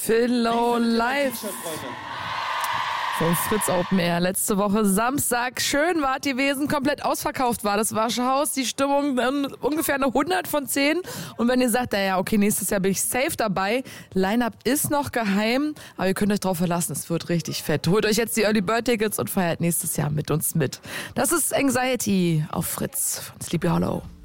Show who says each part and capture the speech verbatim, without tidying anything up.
Speaker 1: Philo live vom Fritz Open Air. Letzte Woche Samstag. Schön war die Wesen, komplett ausverkauft war das Waschhaus. Die Stimmung ähm, ungefähr eine hundert von zehn. Und wenn ihr sagt, naja, okay, nächstes Jahr bin ich safe dabei. Line-Up ist noch geheim, aber ihr könnt euch drauf verlassen, es wird richtig fett. Holt euch jetzt die Early Bird Tickets und feiert nächstes Jahr mit uns mit. Das ist Anxiety auf Fritz von Sleepy Hollow.